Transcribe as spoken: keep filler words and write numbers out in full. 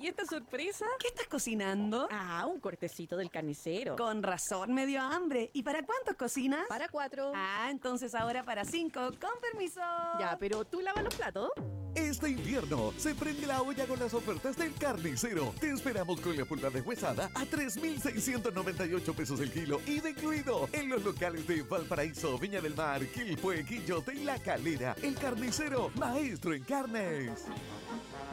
¿Y esta sorpresa? ¿Qué estás cocinando? Ah, un cortecito del carnicero. Con razón me dio hambre. ¿Y para cuántos cocinas? Para cuatro. Ah, entonces ahora para cinco. Con permiso. Ya, pero tú lavas los platos. Este invierno se prende la olla con las ofertas del Carnicero. Te esperamos con la pulpa deshuesada a tres mil seiscientos noventa y ocho pesos el kilo y de incluido en los locales de Valparaíso, Viña del Mar, Quilpué, Quillote y La Calera. El Carnicero, maestro en carnes.